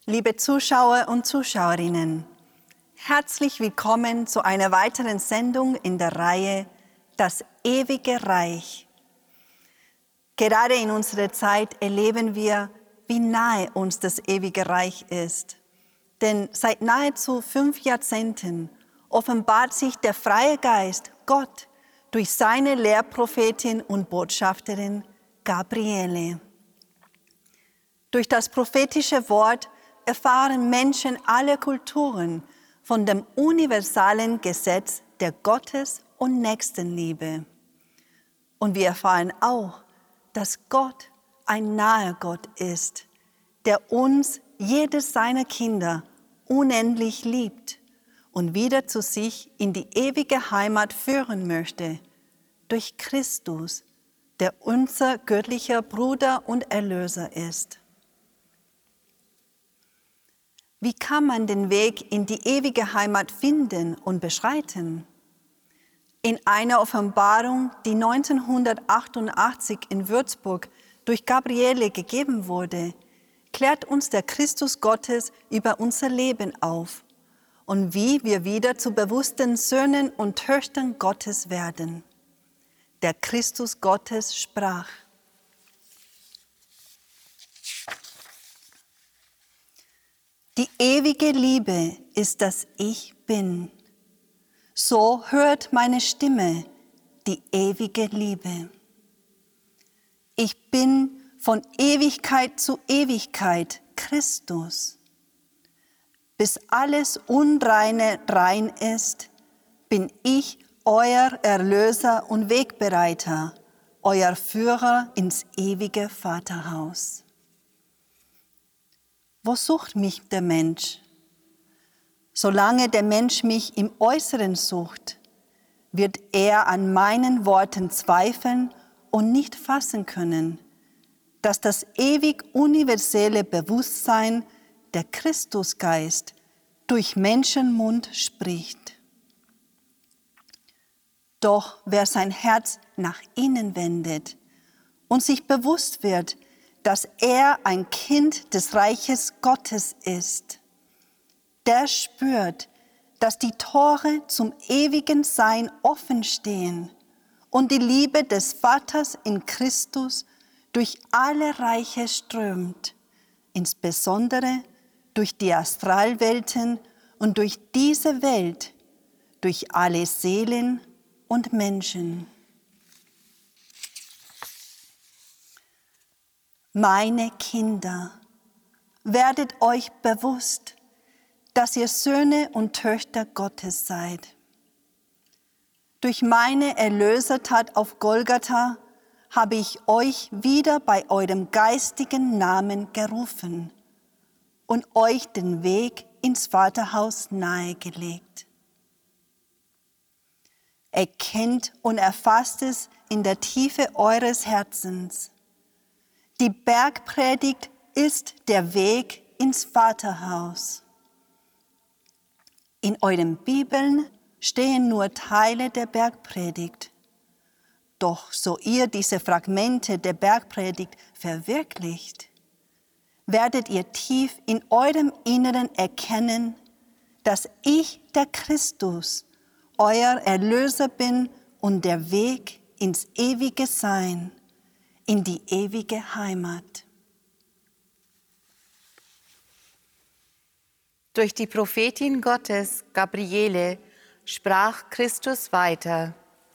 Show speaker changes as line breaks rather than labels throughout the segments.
Liebe Zuschauer und Zuschauerinnen, herzlich willkommen zu einer weiteren Sendung in der Reihe Das ewige Reich. Gerade in unserer Zeit erleben wir, wie nahe uns das ewige Reich ist. Denn seit nahezu 5 Jahrzehnten offenbart sich der freie Geist, Gott, durch seine Lehrprophetin und Botschafterin Gabriele. Durch das prophetische Wort erfahren Menschen aller Kulturen von dem universalen Gesetz der Gottes- und Nächstenliebe. Und wir erfahren auch, dass Gott ein naher Gott ist, der uns, jedes seiner Kinder, unendlich liebt und wieder zu sich in die ewige Heimat führen möchte, durch Christus, der unser göttlicher Bruder und Erlöser ist. Wie kann man den Weg in die ewige Heimat finden und beschreiten? In einer Offenbarung, die 1988 in Würzburg durch Gabriele gegeben wurde, klärt uns der Christus Gottes über unser Leben auf und wie wir wieder zu bewussten Söhnen und Töchtern Gottes werden. Der Christus Gottes sprach: Die ewige Liebe ist das Ich Bin. So hört meine Stimme, die ewige Liebe. Ich bin von Ewigkeit zu Ewigkeit Christus. Bis alles Unreine rein ist, bin ich euer Erlöser und Wegbereiter, euer Führer ins ewige Vaterhaus. Wo sucht mich der Mensch? Solange der Mensch mich im Äußeren sucht, wird er an meinen Worten zweifeln und nicht fassen können, dass das ewig universelle Bewusstsein, der Christusgeist, durch Menschenmund spricht. Doch wer sein Herz nach innen wendet und sich bewusst wird, dass er ein Kind des Reiches Gottes ist, der spürt, dass die Tore zum ewigen Sein offen stehen und die Liebe des Vaters in Christus durch alle Reiche strömt, insbesondere durch die Astralwelten und durch diese Welt, durch alle Seelen und Menschen. Meine Kinder, werdet euch bewusst, dass ihr Söhne und Töchter Gottes seid. Durch meine Erlösertat auf Golgatha habe ich euch wieder bei eurem geistigen Namen gerufen und euch den Weg ins Vaterhaus nahegelegt. Erkennt und erfasst es in der Tiefe eures Herzens. Die Bergpredigt ist der Weg ins Vaterhaus. In euren Bibeln stehen nur Teile der Bergpredigt. Doch so ihr diese Fragmente der Bergpredigt verwirklicht, werdet ihr tief in eurem Inneren erkennen, dass ich, der Christus, euer Erlöser bin und der Weg ins ewige Sein, in die ewige Heimat.
Durch die Prophetin Gottes, Gabriele, sprach Christus weiter: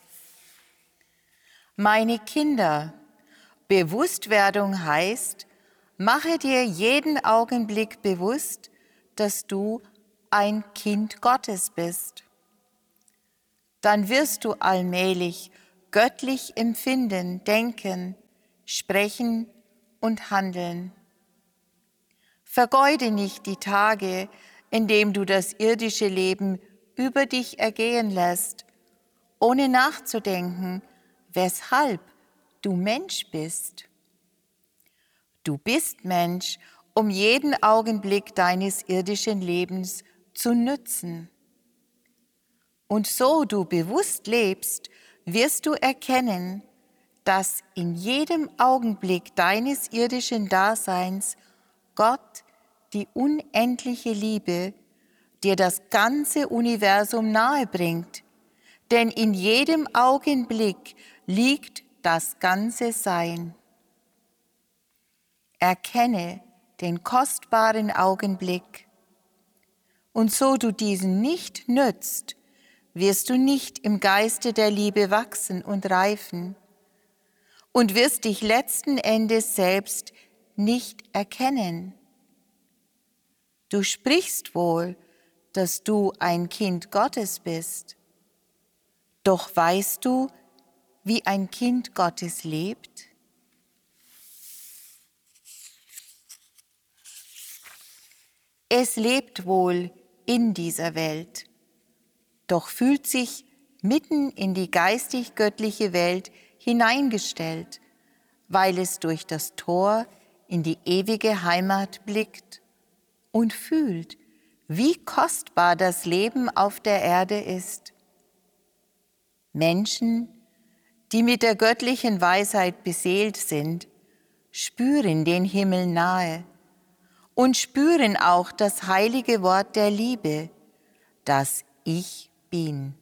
Meine Kinder, Bewusstwerdung heißt, mache dir jeden Augenblick bewusst, dass du ein Kind Gottes bist. Dann wirst du allmählich göttlich empfinden, denken, sprechen und handeln. Vergeude nicht die Tage, in denen du das irdische Leben über dich ergehen lässt, ohne nachzudenken, weshalb du Mensch bist. Du bist Mensch, um jeden Augenblick deines irdischen Lebens zu nützen. Und so du bewusst lebst, wirst du erkennen, dass in jedem Augenblick deines irdischen Daseins Gott die unendliche Liebe dir das ganze Universum nahebringt, denn in jedem Augenblick liegt das ganze Sein. Erkenne den kostbaren Augenblick, und so du diesen nicht nützt, wirst du nicht im Geiste der Liebe wachsen und reifen und wirst dich letzten Endes selbst nicht erkennen. Du sprichst wohl, dass du ein Kind Gottes bist, doch weißt du, wie ein Kind Gottes lebt? Es lebt wohl in dieser Welt, doch fühlt sich mitten in die geistig-göttliche Welt hineingestellt, weil es durch das Tor in die ewige Heimat blickt und fühlt, wie kostbar das Leben auf der Erde ist. Menschen, die mit der göttlichen Weisheit beseelt sind, spüren den Himmel nahe und spüren auch das heilige Wort der Liebe, das Ich bin.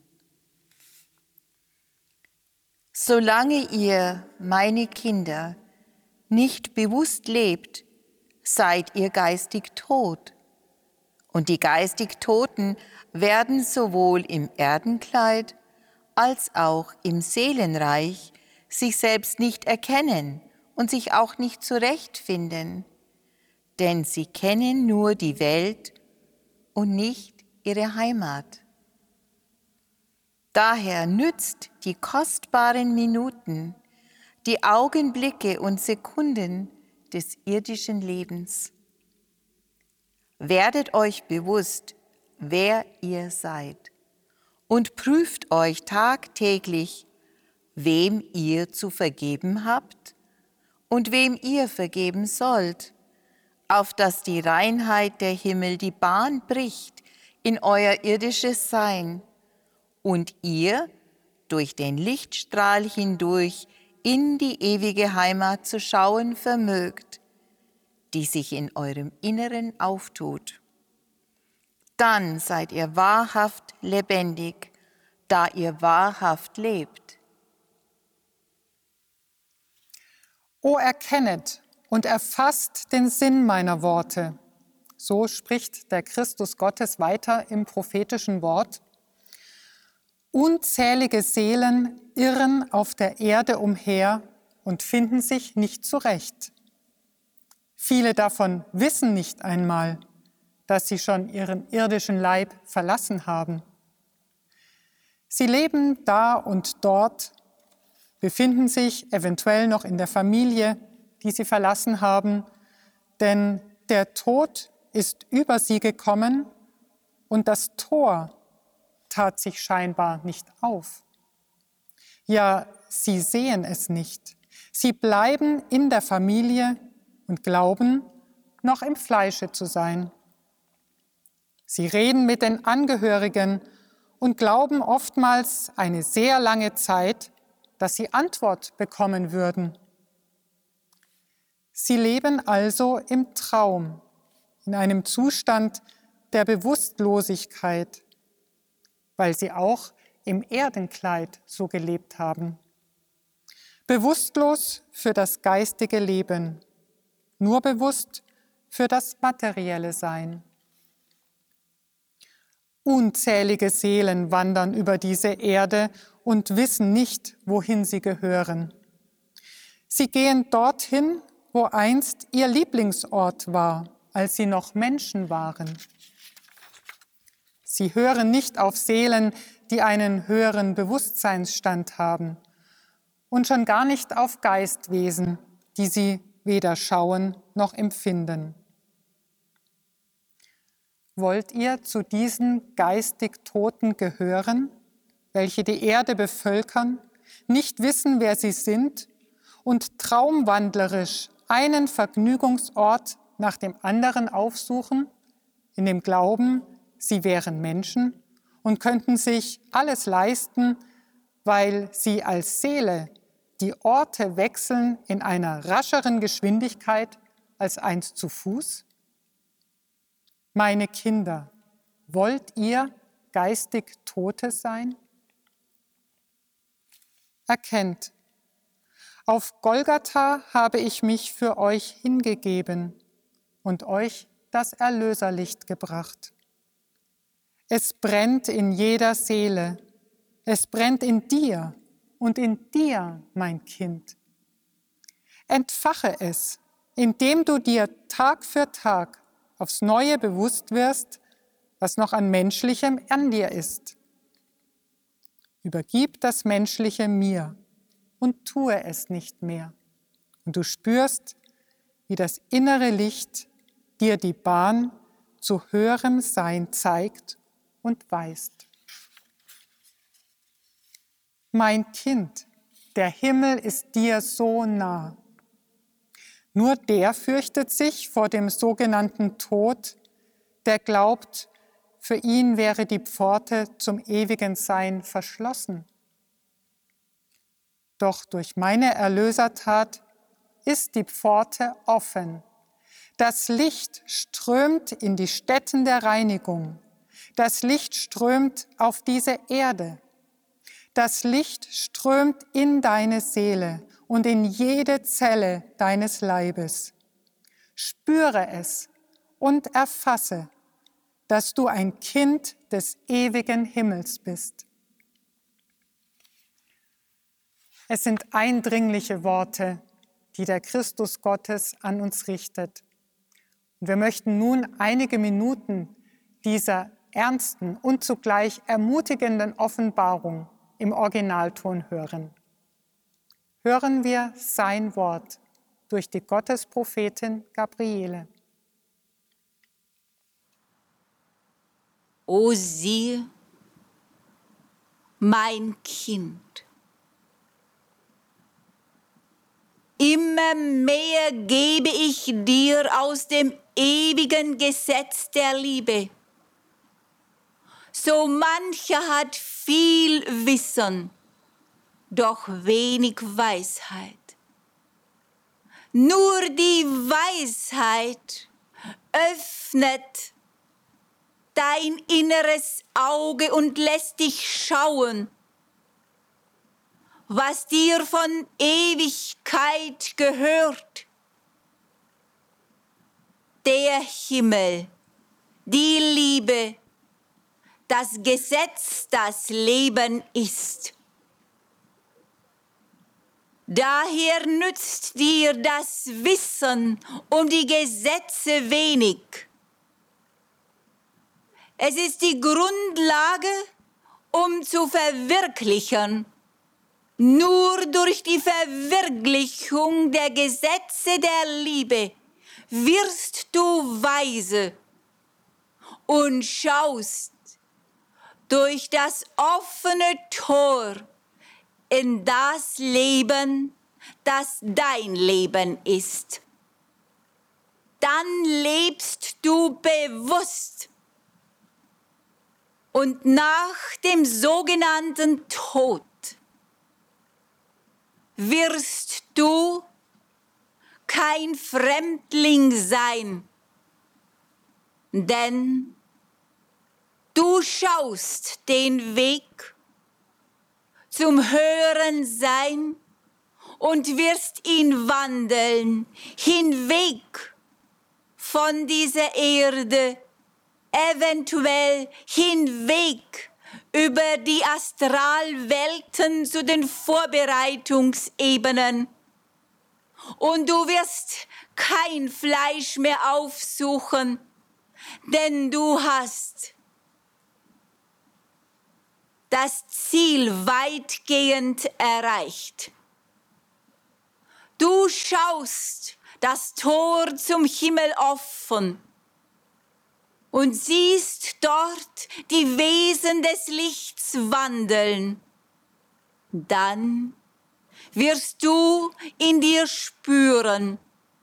Solange ihr, meine Kinder, nicht bewusst lebt, seid ihr geistig tot. Und die geistig Toten werden sowohl im Erdenkleid als auch im Seelenreich sich selbst nicht erkennen und sich auch nicht zurechtfinden, denn sie kennen nur die Welt und nicht ihre Heimat. Daher nützt die kostbaren Minuten, die Augenblicke und Sekunden des irdischen Lebens. Werdet euch bewusst, wer ihr seid, und prüft euch tagtäglich, wem ihr zu vergeben habt und wem ihr vergeben sollt, auf dass die Reinheit der Himmel die Bahn bricht in euer irdisches Sein und ihr durch den Lichtstrahl hindurch in die ewige Heimat zu schauen vermögt, die sich in eurem Inneren auftut. Dann seid ihr wahrhaft lebendig, da ihr wahrhaft lebt.
O erkennet und erfasst den Sinn meiner Worte. So spricht der Christus Gottes weiter im prophetischen Wort. Unzählige Seelen irren auf der Erde umher und finden sich nicht zurecht. Viele davon wissen nicht einmal, dass sie schon ihren irdischen Leib verlassen haben. Sie leben da und dort, befinden sich eventuell noch in der Familie, die sie verlassen haben, denn der Tod ist über sie gekommen und das Tor tat sich scheinbar nicht auf. Ja, sie sehen es nicht. Sie bleiben in der Familie und glauben, noch im Fleische zu sein. Sie reden mit den Angehörigen und glauben oftmals eine sehr lange Zeit, dass sie Antwort bekommen würden. Sie leben also im Traum, in einem Zustand der Bewusstlosigkeit, weil sie auch im Erdenkleid so gelebt haben. Bewusstlos für das geistige Leben, nur bewusst für das materielle Sein. Unzählige Seelen wandern über diese Erde und wissen nicht, wohin sie gehören. Sie gehen dorthin, wo einst ihr Lieblingsort war, als sie noch Menschen waren. Sie hören nicht auf Seelen, die einen höheren Bewusstseinsstand haben, und schon gar nicht auf Geistwesen, die sie weder schauen noch empfinden. Wollt ihr zu diesen geistig Toten gehören, welche die Erde bevölkern, nicht wissen, wer sie sind und traumwandlerisch einen Vergnügungsort nach dem anderen aufsuchen, in dem Glauben, sie wären Menschen und könnten sich alles leisten, weil sie als Seele die Orte wechseln in einer rascheren Geschwindigkeit als einst zu Fuß? Meine Kinder, wollt ihr geistig Tote sein? Erkennt, auf Golgatha habe ich mich für euch hingegeben und euch das Erlöserlicht gebracht. Es brennt in jeder Seele, es brennt in dir und in dir, mein Kind. Entfache es, indem du dir Tag für Tag aufs Neue bewusst wirst, was noch an Menschlichem an dir ist. Übergib das Menschliche mir und tue es nicht mehr. Und du spürst, wie das innere Licht dir die Bahn zu höherem Sein zeigt und weist. Mein Kind, der Himmel ist dir so nah. Nur der fürchtet sich vor dem sogenannten Tod, der glaubt, für ihn wäre die Pforte zum ewigen Sein verschlossen. Doch durch meine Erlösertat ist die Pforte offen. Das Licht strömt in die Stätten der Reinigung. Das Licht strömt auf diese Erde. Das Licht strömt in deine Seele und in jede Zelle deines Leibes. Spüre es und erfasse, dass du ein Kind des ewigen Himmels bist. Es sind eindringliche Worte, die der Christus Gottes an uns richtet. Und wir möchten nun einige Minuten dieser ernsten und zugleich ermutigenden Offenbarung im Originalton hören. Hören wir sein Wort durch die Gottesprophetin Gabriele.
O siehe, mein Kind, immer mehr gebe ich dir aus dem ewigen Gesetz der Liebe. So mancher hat viel Wissen, doch wenig Weisheit. Nur die Weisheit öffnet dein inneres Auge und lässt dich schauen, was dir von Ewigkeit gehört. Der Himmel, die Liebe, das Gesetz, das Leben ist. Daher nützt dir das Wissen um die Gesetze wenig. Es ist die Grundlage, um zu verwirklichen. Nur durch die Verwirklichung der Gesetze der Liebe wirst du weise und schaust durch das offene Tor in das Leben, das dein Leben ist. Dann lebst du bewusst. Und nach dem sogenannten Tod wirst du kein Fremdling sein, denn du schaust den Weg zum höheren Sein und wirst ihn wandeln, hinweg von dieser Erde, eventuell hinweg über die Astralwelten zu den Vorbereitungsebenen. Und du wirst kein Fleisch mehr aufsuchen, denn du hast das Ziel weitgehend erreicht. Du schaust das Tor zum Himmel offen und siehst dort die Wesen des Lichts wandeln. Dann wirst du in dir spüren,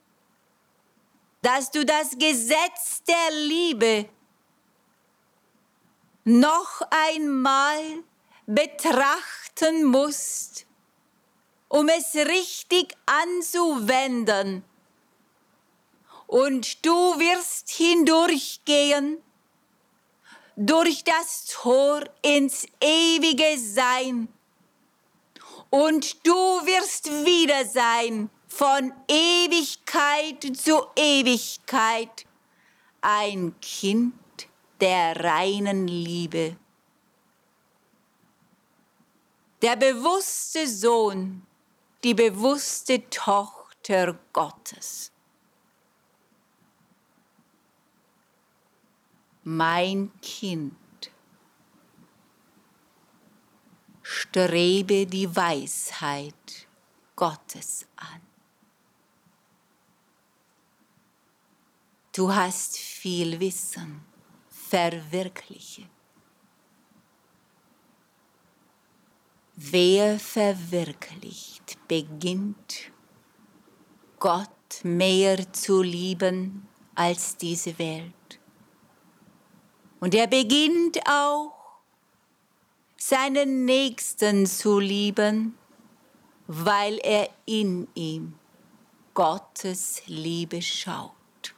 dass du das Gesetz der Liebe noch einmal betrachten musst, um es richtig anzuwenden und du wirst hindurchgehen durch das Tor ins ewige Sein. Und du wirst wieder sein von Ewigkeit zu Ewigkeit, ein Kind der reinen Liebe. Der bewusste Sohn, die bewusste Tochter Gottes. Mein Kind, strebe die Weisheit Gottes an. Du hast viel Wissen, verwirkliche. Wer verwirklicht, beginnt Gott mehr zu lieben als diese Welt. Und er beginnt auch, seinen Nächsten zu lieben, weil er in ihm Gottes Liebe schaut.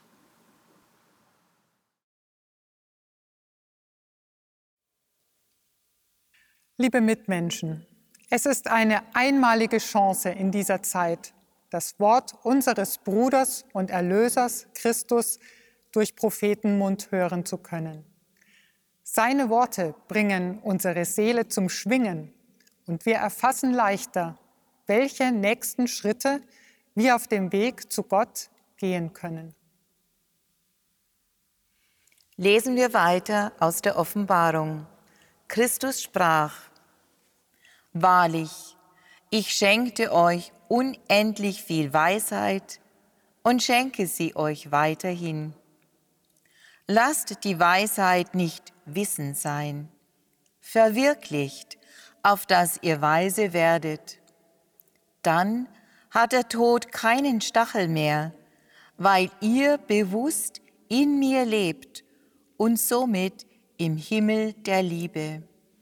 Liebe Mitmenschen, es ist eine einmalige Chance in dieser Zeit, das Wort unseres Bruders und Erlösers Christus durch Prophetenmund hören zu können. Seine Worte bringen unsere Seele zum Schwingen und wir erfassen leichter, welche nächsten Schritte wir auf dem Weg zu Gott gehen können.
Lesen wir weiter aus der Offenbarung. Christus sprach: Wahrlich, ich schenkte euch unendlich viel Weisheit und schenke sie euch weiterhin. Lasst die Weisheit nicht Wissen sein, verwirklicht, auf dass ihr weise werdet. Dann hat der Tod keinen Stachel mehr, weil ihr bewusst in mir lebt und somit im Himmel der Liebe.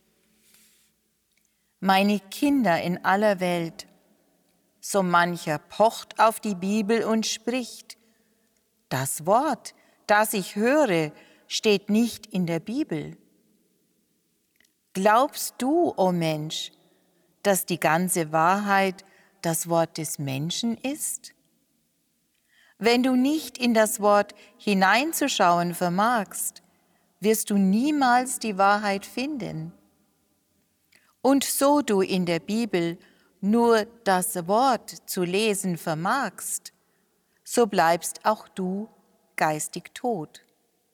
Meine Kinder in aller Welt, so mancher pocht auf die Bibel und spricht: Das Wort, das ich höre, steht nicht in der Bibel. Glaubst du, o Mensch, dass die ganze Wahrheit das Wort des Menschen ist? Wenn du nicht in das Wort hineinzuschauen vermagst, wirst du niemals die Wahrheit finden. Und so du in der Bibel nur das Wort zu lesen vermagst, so bleibst auch du geistig tot.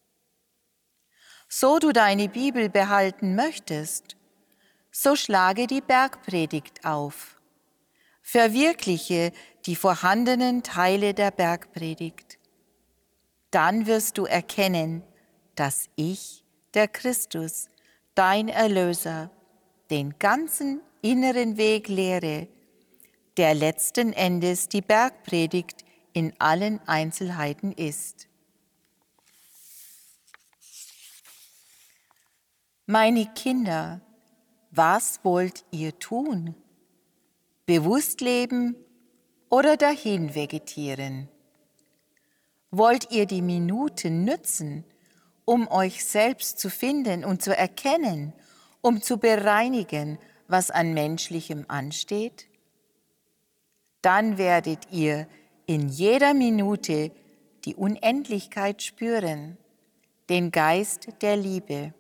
So du deine Bibel behalten möchtest, so schlage die Bergpredigt auf. Verwirkliche die vorhandenen Teile der Bergpredigt. Dann wirst du erkennen, dass ich, der Christus, dein Erlöser, den ganzen inneren Weg lehre, der letzten Endes die Bergpredigt in allen Einzelheiten ist. Meine Kinder, was wollt ihr tun? Bewusst leben oder dahin vegetieren? Wollt ihr die Minuten nützen, um euch selbst zu finden und zu erkennen, um zu bereinigen, was an Menschlichem ansteht? Dann werdet ihr in jeder Minute die Unendlichkeit spüren, den Geist der Liebe.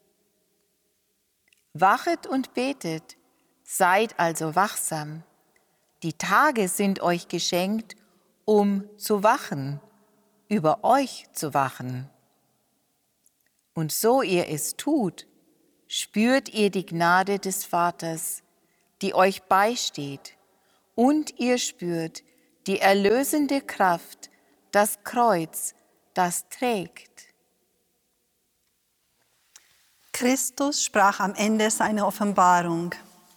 Wachet und betet, seid also wachsam. Die Tage sind euch geschenkt, um zu wachen, über euch zu wachen. Und so ihr es tut, spürt ihr die Gnade des Vaters, die euch beisteht, und ihr spürt die erlösende Kraft, das Kreuz, das trägt.
Christus sprach am Ende seiner Offenbarung: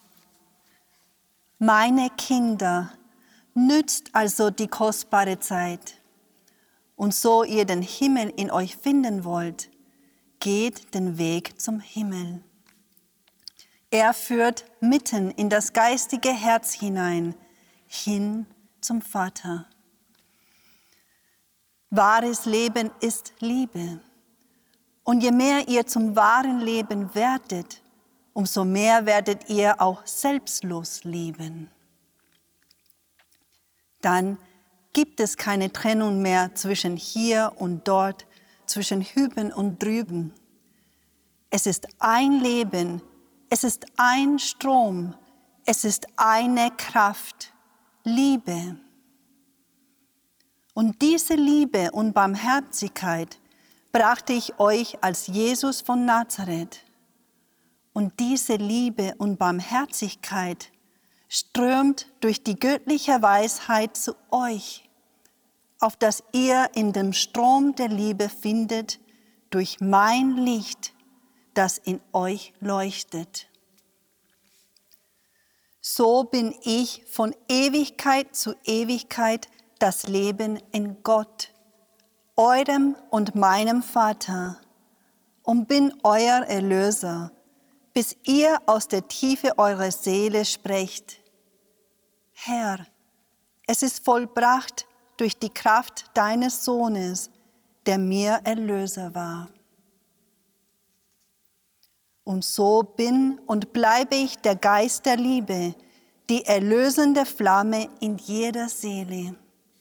Meine Kinder, nützt also die kostbare Zeit. Und so ihr den Himmel in euch finden wollt, geht den Weg zum Himmel. Er führt mitten in das geistige Herz hinein, hin zum Vater. Wahres Leben ist Liebe. Und je mehr ihr zum wahren Leben werdet, umso mehr werdet ihr auch selbstlos lieben. Dann gibt es keine Trennung mehr zwischen hier und dort, zwischen hüben und drüben. Es ist ein Leben, es ist ein Strom, es ist eine Kraft, Liebe. Und diese Liebe und Barmherzigkeit brachte ich euch als Jesus von Nazareth. Und diese Liebe und Barmherzigkeit strömt durch die göttliche Weisheit zu euch, auf dass ihr in dem Strom der Liebe findet durch mein Licht, das in euch leuchtet. So bin ich von Ewigkeit zu Ewigkeit das Leben in Gott, eurem und meinem Vater, und bin euer Erlöser, bis ihr aus der Tiefe eurer Seele sprecht: Herr, es ist vollbracht durch die Kraft deines Sohnes, der mir Erlöser war. Und so bin und bleibe ich der Geist der Liebe, die erlösende Flamme in jeder Seele.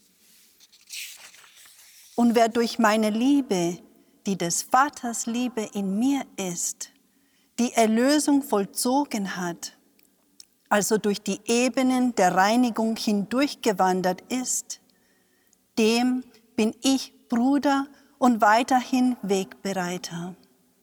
Und wer durch meine Liebe, die des Vaters Liebe in mir ist, die Erlösung vollzogen hat, also durch die Ebenen der Reinigung hindurchgewandert ist, dem bin ich Bruder und weiterhin Wegbereiter.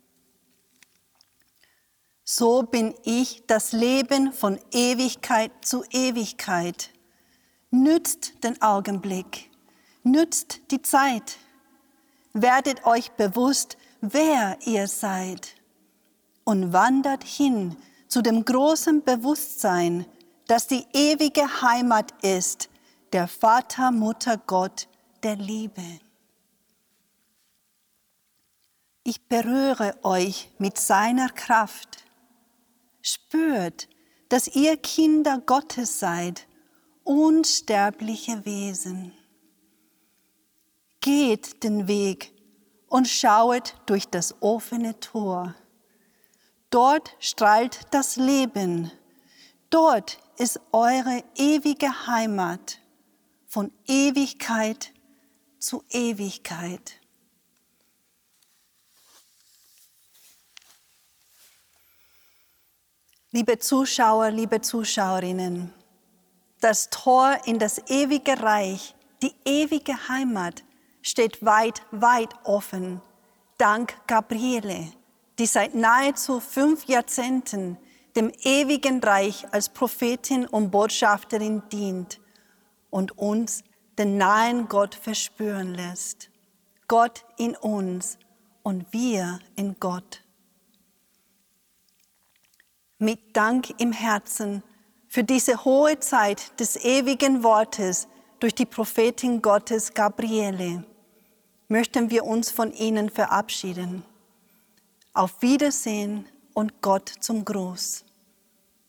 So bin ich das Leben von Ewigkeit zu Ewigkeit. Nützt den Augenblick, nützt die Zeit. Werdet euch bewusst, wer ihr seid, und wandert hin zu dem großen Bewusstsein, das die ewige Heimat ist, der Vater, Mutter, Gott, der Liebe. Ich berühre euch mit seiner Kraft. Spürt, dass ihr Kinder Gottes seid, unsterbliche Wesen. Geht den Weg und schauet durch das offene Tor. Dort strahlt das Leben. Dort ist eure ewige Heimat, von Ewigkeit zu Ewigkeit. Liebe Zuschauer, liebe Zuschauerinnen, das Tor in das ewige Reich, die ewige Heimat, steht weit, weit offen, dank Gabriele, die seit nahezu 5 Jahrzehnten dem ewigen Reich als Prophetin und Botschafterin dient und uns den nahen Gott verspüren lässt. Gott in uns und wir in Gott. Mit Dank im Herzen für diese hohe Zeit des ewigen Wortes durch die Prophetin Gottes Gabriele möchten wir uns von Ihnen verabschieden. Auf Wiedersehen und Gott zum Gruß.